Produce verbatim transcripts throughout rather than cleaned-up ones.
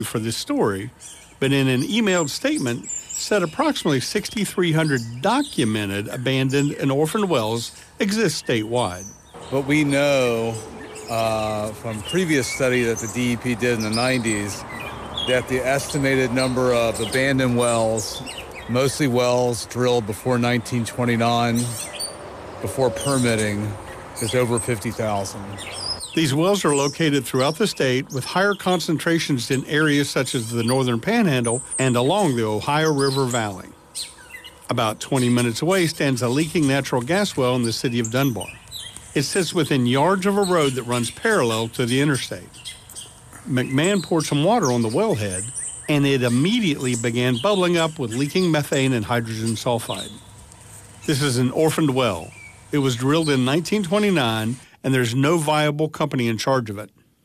for this story, but in an emailed statement said approximately six thousand three hundred documented abandoned and orphaned wells exist statewide. But we know uh, from previous study that the D E P did in the nineties that the estimated number of abandoned wells, mostly wells drilled before nineteen twenty-nine, before permitting, is over fifty thousand. These wells are located throughout the state with higher concentrations in areas such as the Northern Panhandle and along the Ohio River Valley. About twenty minutes away stands a leaking natural gas well in the city of Dunbar. It sits within yards of a road that runs parallel to the interstate. McMahon poured some water on the wellhead, and it immediately began bubbling up with leaking methane and hydrogen sulfide. This is an orphaned well. It was drilled in nineteen twenty-nine, and there's no viable company in charge of it.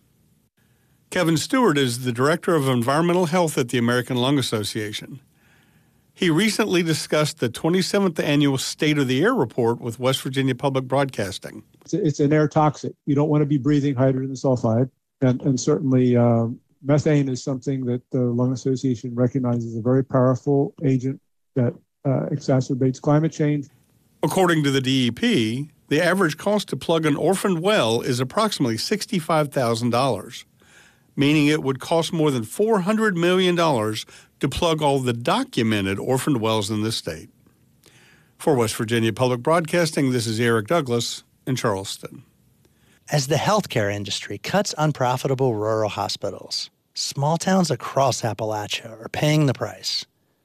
Kevin Stewart is the Director of Environmental Health at the American Lung Association. He recently discussed the twenty-seventh Annual State of the Air Report with West Virginia Public Broadcasting. It's, it's an air toxic. You don't want to be breathing hydrogen sulfide, and, and certainly uh, methane is something that the Lung Association recognizes as a very powerful agent that uh, exacerbates climate change. According to the D E P, the average cost to plug an orphaned well is approximately sixty-five thousand dollars, meaning it would cost more than four hundred million dollars to plug all the documented orphaned wells in this state. For West Virginia Public Broadcasting, this is Eric Douglas in Charleston. As the healthcare industry cuts unprofitable rural hospitals, small towns across Appalachia are paying the price.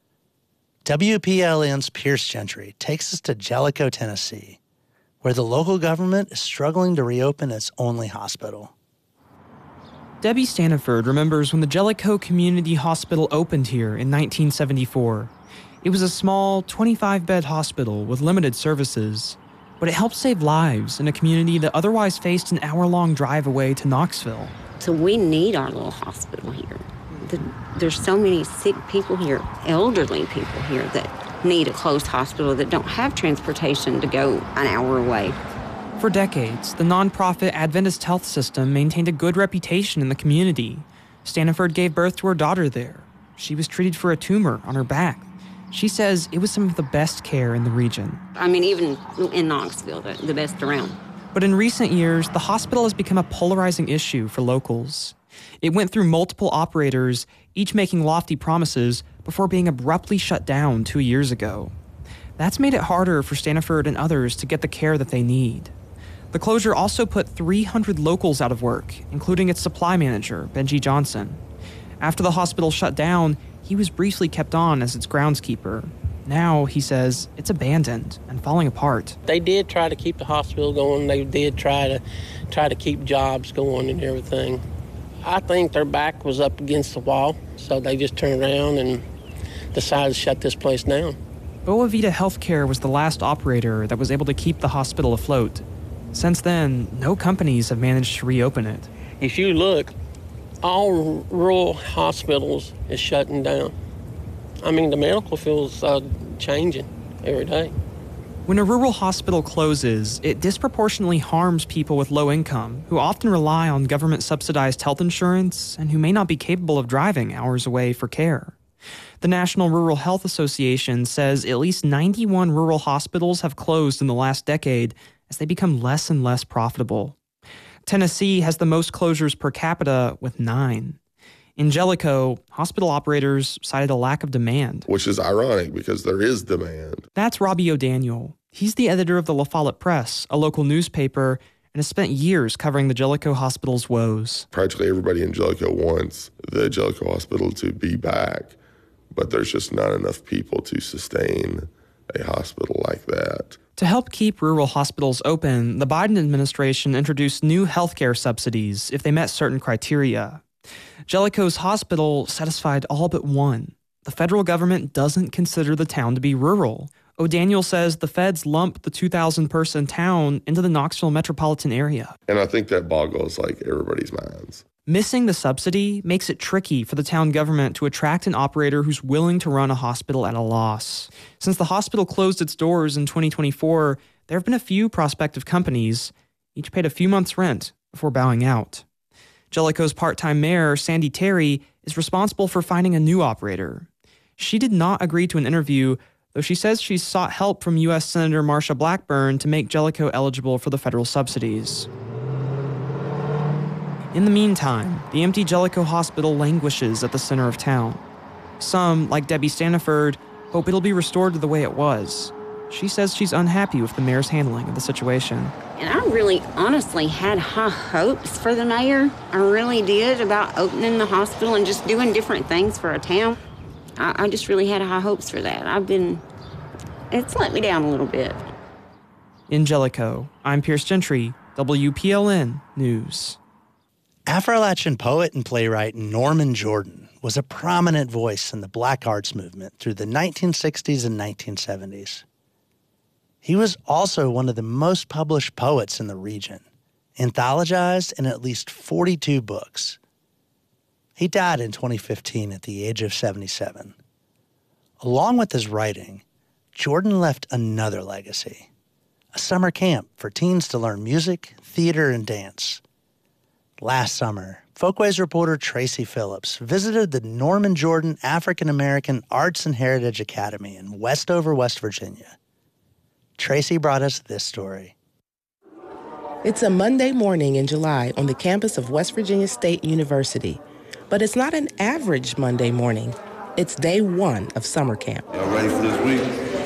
W P L N's Pierce Gentry takes us to Jellicoe, Tennessee, where the local government is struggling to reopen its only hospital. Debbie Staniford remembers when the Jellicoe Community Hospital opened here in nineteen seventy-four. It was a small twenty-five bed hospital with limited services, but it helped save lives in a community that otherwise faced an hour-long drive away to Knoxville. So we need our little hospital here. The, there's so many sick people here, elderly people here that need a closed hospital that don't have transportation to go an hour away. For decades, the nonprofit Adventist Health System maintained a good reputation in the community. Staniford gave birth to her daughter there. She was treated for a tumor on her back. She says it was some of the best care in the region. I mean, even in Knoxville, the, the best around. But in recent years, the hospital has become a polarizing issue for locals. It went through multiple operators, each making lofty promises, before being abruptly shut down two years ago. That's made it harder for Staniford and others to get the care that they need. The closure also put three hundred locals out of work, including its supply manager, Benji Johnson. After the hospital shut down, he was briefly kept on as its groundskeeper. Now, he says, it's abandoned and falling apart. They did try to keep the hospital going. They did try to try to keep jobs going and everything. I think their back was up against the wall, so they just turned around and decided to shut this place down. Boa Vita Healthcare was the last operator that was able to keep the hospital afloat. Since then, no companies have managed to reopen it. If you look, all rural hospitals is shutting down. I mean, the medical field's uh, changing every day. When a rural hospital closes, it disproportionately harms people with low income who often rely on government-subsidized health insurance and who may not be capable of driving hours away for care. The National Rural Health Association says at least ninety-one rural hospitals have closed in the last decade as they become less and less profitable. Tennessee has the most closures per capita with nine. In Jellicoe, hospital operators cited a lack of demand. Which is ironic because there is demand. That's Robbie O'Daniel. He's the editor of the La Follette Press, a local newspaper, and has spent years covering the Jellicoe Hospital's woes. Practically everybody in Jellicoe wants the Jellicoe Hospital to be back, but there's just not enough people to sustain a hospital like that. To help keep rural hospitals open, the Biden administration introduced new healthcare subsidies if they met certain criteria. Jellicoe's hospital satisfied all but one. The federal government doesn't consider the town to be rural. O'Daniel says the feds lump the two thousand person town into the Knoxville metropolitan area. And I think that boggles like everybody's minds. Missing the subsidy makes it tricky for the town government to attract an operator who's willing to run a hospital at a loss. Since the hospital closed its doors in twenty twenty-four, there have been a few prospective companies, each paid a few months' rent before bowing out. Jellicoe's part-time mayor, Sandy Terry, is responsible for finding a new operator. She did not agree to an interview, though she says she's sought help from U S Senator Marsha Blackburn to make Jellicoe eligible for the federal subsidies. In the meantime, the empty Jellicoe Hospital languishes at the center of town. Some, like Debbie Staniford, hope it'll be restored to the way it was. She says she's unhappy with the mayor's handling of the situation. And I really honestly had high hopes for the mayor. I really did, about opening the hospital and just doing different things for a town. I, I just really had high hopes for that. I've been, it's let me down a little bit. In Jellicoe, I'm Pierce Gentry, W P L N News. Appalachian poet and playwright Norman Jordan was a prominent voice in the Black arts movement through the nineteen sixties and nineteen seventies. He was also one of the most published poets in the region, anthologized in at least forty-two books. He died in twenty fifteen at the age of seventy-seven. Along with his writing, Jordan left another legacy, a summer camp for teens to learn music, theater, and dance. Last summer, Folkways reporter Tracy Phillips visited the Norman Jordan African American Arts and Heritage Academy in Westover, West Virginia. Tracy brought us this story. It's a Monday morning in July on the campus of West Virginia State University. But it's not an average Monday morning. It's day one of summer camp. Y'all ready for this week?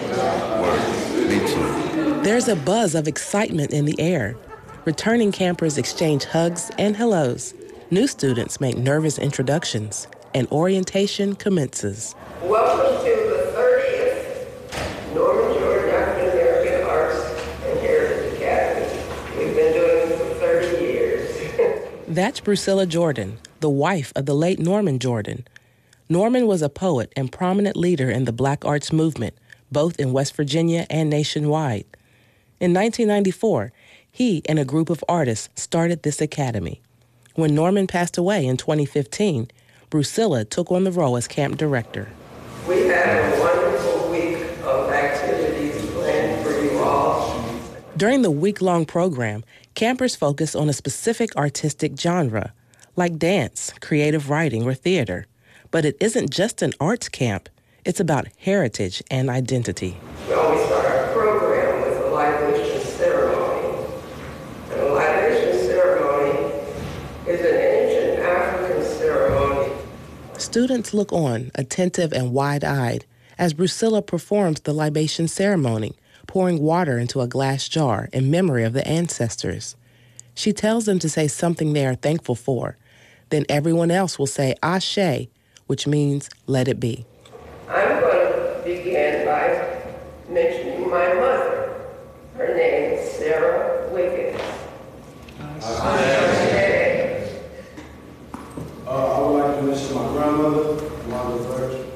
Word. Me too. There's a buzz of excitement in the air. Returning campers exchange hugs and hellos. New students make nervous introductions, and orientation commences. Welcome to the thirtieth Norman Jordan African American Arts and Heritage Academy. We've been doing this for thirty years. That's Brucilla Jordan, the wife of the late Norman Jordan. Norman was a poet and prominent leader in the Black arts movement, both in West Virginia and nationwide. In nineteen ninety-four, he and a group of artists started this academy. When Norman passed away in twenty fifteen, Brucilla took on the role as camp director. We have a wonderful week of activities planned for you all. During the week-long program, campers focus on a specific artistic genre, like dance, creative writing, or theater. But it isn't just an arts camp. It's about heritage and identity. We always start our program with a libation ceremony. And a libation ceremony is an ancient African ceremony. Students look on, attentive and wide-eyed, as Brucilla performs the libation ceremony, pouring water into a glass jar in memory of the ancestors. She tells them to say something they are thankful for. Then everyone else will say Ashe, which means let it be. I'm going to begin by mentioning my mother. Her name is Sarah Wiggins. Ashe. Uh, I would like to mention my grandmother, Wanda Birch.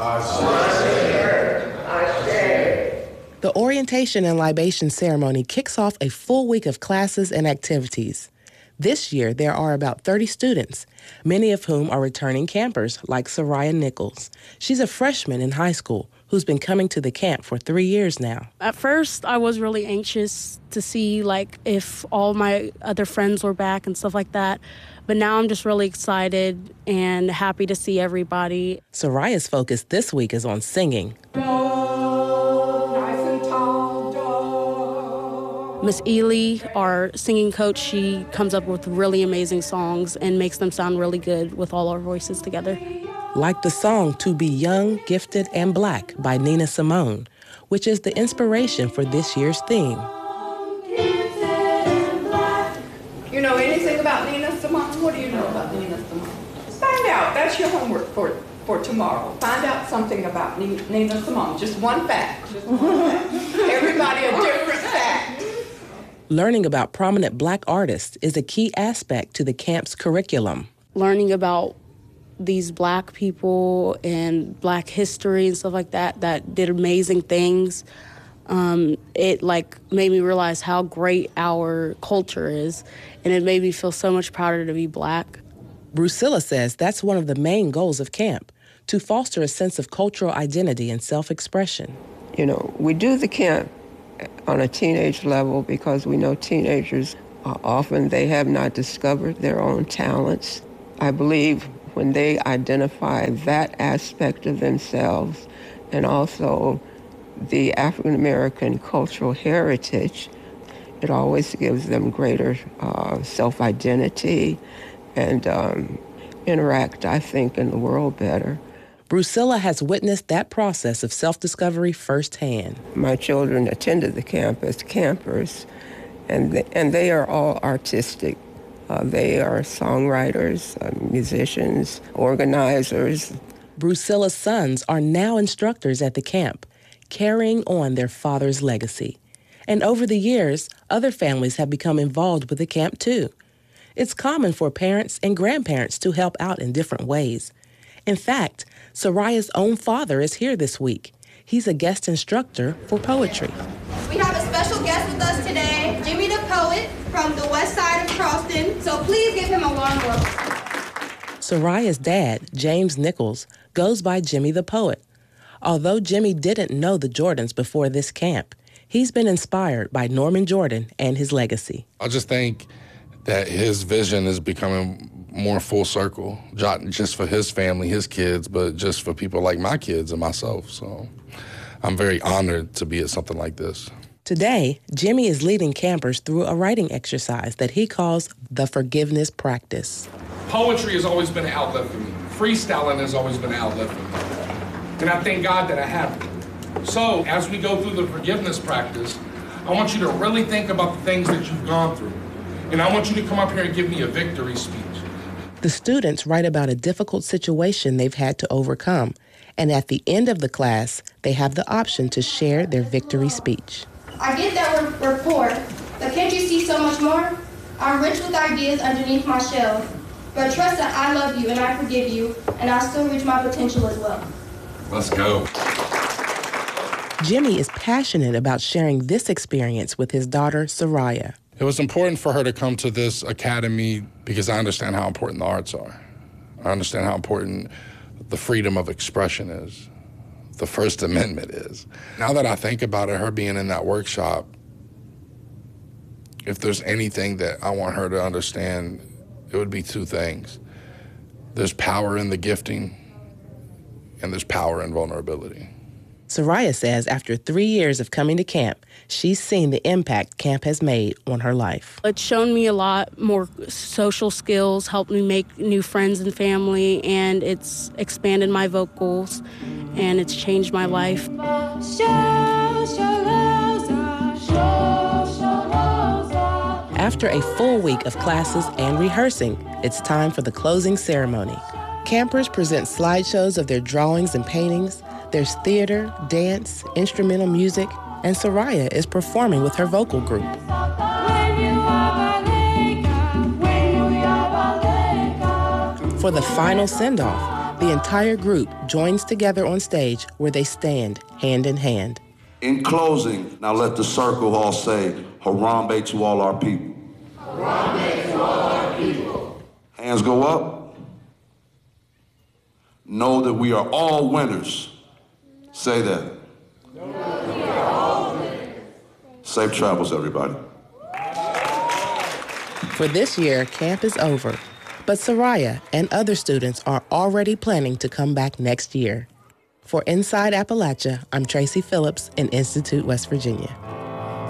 Ashe. The orientation and libation ceremony kicks off a full week of classes and activities. This year, there are about thirty students, many of whom are returning campers, like Soraya Nichols. She's a freshman in high school who's been coming to the camp for three years now. At first, I was really anxious to see, like, if all my other friends were back and stuff like that. But now I'm just really excited and happy to see everybody. Soraya's focus this week is on singing. Miss Ely, our singing coach, she comes up with really amazing songs and makes them sound really good with all our voices together. Like the song To Be Young, Gifted, and Black by Nina Simone, which is the inspiration for this year's theme. You know anything about Nina Simone? What do you know about Nina Simone? Find out. That's your homework for, for tomorrow. Find out something about Nina Simone. Just one fact. Just one fact. Everybody a different fact. Learning about prominent Black artists is a key aspect to the camp's curriculum. Learning about these Black people and Black history and stuff like that that did amazing things, um, it like made me realize how great our culture is, and it made me feel so much prouder to be Black. Brucilla says that's one of the main goals of camp, to foster a sense of cultural identity and self-expression. You know, we do the camp on a teenage level because we know teenagers Uh, often they have not discovered their own talents. I believe when they identify that aspect of themselves and also the African American cultural heritage, it always gives them greater uh, self-identity and um, interact, I think, in the world better. Brucilla has witnessed that process of self-discovery firsthand. My children attended the camp as campers, and they, and they are all artistic. Uh, they are songwriters, uh, musicians, organizers. Brucilla's sons are now instructors at the camp, carrying on their father's legacy. And over the years, other families have become involved with the camp too. It's common for parents and grandparents to help out in different ways. In fact, Soraya's own father is here this week. He's a guest instructor for poetry. We have a special guest with us today, Jimmy the Poet from the west side of Charleston, so please give him a warm welcome. Soraya's dad, James Nichols, goes by Jimmy the Poet. Although Jimmy didn't know the Jordans before this camp, he's been inspired by Norman Jordan and his legacy. I just think that his vision is becoming more full circle, not just for his family, his kids, but just for people like my kids and myself. So I'm very honored to be at something like this. Today, Jimmy is leading campers through a writing exercise that he calls the forgiveness practice. Poetry has always been an outlet for me. Freestyling has always been an outlet for me. And I thank God that I have it. So as we go through the forgiveness practice, I want you to really think about the things that you've gone through. And I want you to come up here and give me a victory speech. The students write about a difficult situation they've had to overcome, and at the end of the class, they have the option to share their victory speech. I get that we're, we're poor, but can't you see so much more? I'm rich with ideas underneath my shell, but trust that I love you and I forgive you, and I still reach my potential as well. Let's go. Jimmy is passionate about sharing this experience with his daughter, Soraya. It was important for her to come to this academy because I understand how important the arts are. I understand how important the freedom of expression is, the First Amendment is. Now that I think about it, her being in that workshop, if there's anything that I want her to understand, it would be two things. There's power in the gifting, and there's power in vulnerability. Soraya says after three years of coming to camp, she's seen the impact camp has made on her life. It's shown me a lot more social skills, helped me make new friends and family, and it's expanded my vocals, and it's changed my life. After a full week of classes and rehearsing, it's time for the closing ceremony. Campers present slideshows of their drawings and paintings. There's theater, dance, instrumental music, and Soraya is performing with her vocal group. For the final send-off, the entire group joins together on stage where they stand hand in hand. In closing, now let the circle all say, Harambe to all our people. Harambe to all our people. Hands go up. Know that we are all winners. Say that. Safe travels, everybody. For this year, camp is over, but Soraya and other students are already planning to come back next year. For Inside Appalachia, I'm Tracy Phillips in Institute, West Virginia.